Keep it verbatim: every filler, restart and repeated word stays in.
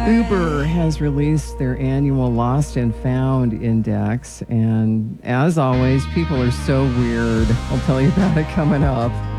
Uber has released their annual Lost and Found Index. And as always, people are so weird. I'll tell you about it coming up.